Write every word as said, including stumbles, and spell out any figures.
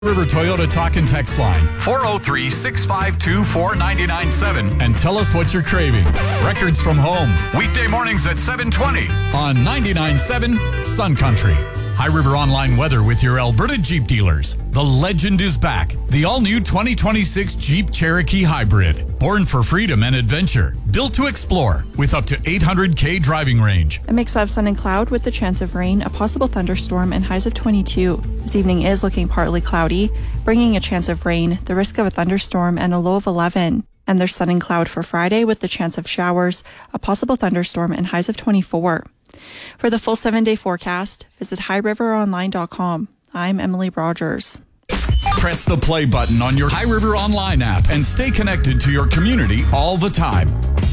River Toyota Talk and Text line four oh three, six five two, four nine nine seven and tell us what you're craving. Records from Home, weekday mornings at seven twenty on ninety-nine point seven Sun Country. High River Online weather with your Alberta Jeep dealers. The legend is back. The all-new twenty twenty-six Jeep Cherokee Hybrid. Born for freedom and adventure. Built to explore with up to eight hundred K driving range. A mix of sun and cloud with the chance of rain, a possible thunderstorm, and highs of twenty-two. This evening is looking partly cloudy, bringing a chance of rain, the risk of a thunderstorm, and a low of eleven. And there's sun and cloud for Friday with the chance of showers, a possible thunderstorm, and highs of twenty-four. For the full seven-day forecast, visit high river online dot com. I'm Emily Rogers. Press the play button on your High River Online app and stay connected to your community all the time.